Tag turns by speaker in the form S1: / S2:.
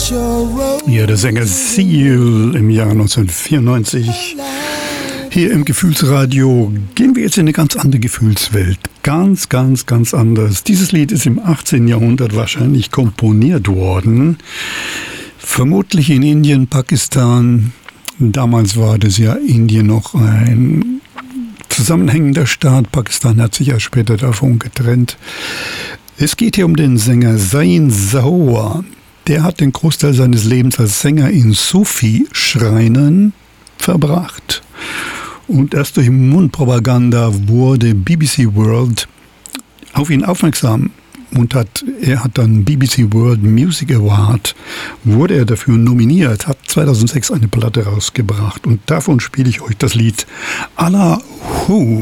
S1: Ja, der Sänger Seal im Jahr 1994. Hier im Gefühlsradio gehen wir jetzt in eine ganz andere Gefühlswelt. Ganz anders. Dieses Lied ist im 18. Jahrhundert wahrscheinlich komponiert worden. Vermutlich in Indien, Pakistan. Damals war das ja Indien noch ein zusammenhängender Staat. Pakistan hat sich ja später davon getrennt. Es geht hier um den Sänger Zain Zahoua. Der hat den Großteil seines Lebens als Sänger in Sufi-Schreinen verbracht. Und erst durch Mundpropaganda wurde BBC World auf ihn aufmerksam. Und er hat dann BBC World Music Award, wurde er dafür nominiert, hat 2006 eine Platte rausgebracht. Und davon spiele ich euch das Lied Allahu.